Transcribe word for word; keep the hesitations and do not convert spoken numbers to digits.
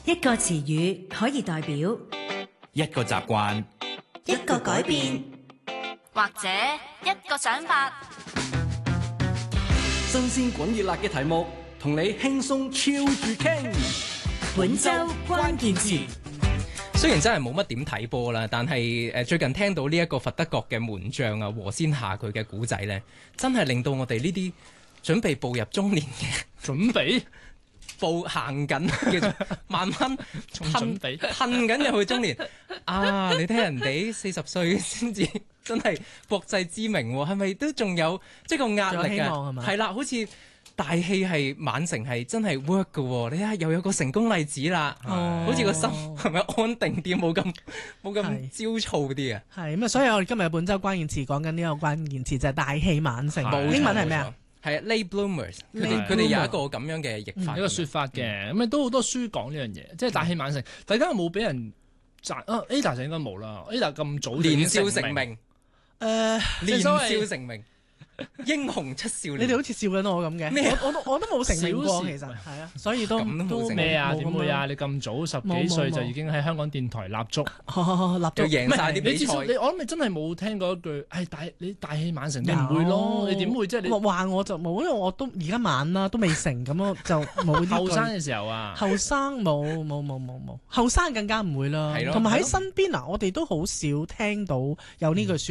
一個詞語可以代表一個習慣， 一個改變， 或者一個想法。 新鮮滾熱辣嘅題目，同你輕鬆超住傾。 本周關鍵詞。 雖然真係冇乜點睇波啦，但係誒最近聽到呢一個佛得角嘅門將啊和仙夏佢嘅古仔咧，真係令到我哋呢啲準備步入中年嘅準備步行緊嘅慢慢仲準備褪緊入去中年啊！你睇人哋四十歲先至真係國際知名喎，係咪都仲有即係個壓力啊？係啦，好似大戲係晚成係真係 work 嘅喎，你睇下又有個成功例子啦， 哦、 好似個心係咪安定啲，冇咁冇咁焦躁啲啊？ 係咁啊，所以我哋今日本周關鍵詞講緊呢個關鍵詞就係大器晚成，英文係咩啊？ 係啊 late bloomers，佢哋佢哋有一個咁樣嘅譯法， 一個説法嘅，咁啊都好多書講呢樣嘢，即係大器晚成。大家有冇俾人賺啊 ？Ada 就應該冇啦 ，Ada 咁早年少成名， 誒年少成名。英雄出少年， 你哋好似笑緊我咁嘅， 咩？ 我我都我都冇成名過，其實係啊，所以都都咩啊？點會啊？你咁早十幾歲就已經喺香港電台立足， 立足贏晒啲比賽。 你我諗你真係冇聽過一句，係大你大器晚成，你唔會咯？你點會即係你話我就冇，因為我都而家晚啦，都未成咁咯，就冇。 後生嘅時候啊， 後生冇冇冇冇冇，後生更加唔會啦。 係咯， 同埋喺身邊嗱，我哋都好少聽到有呢句説。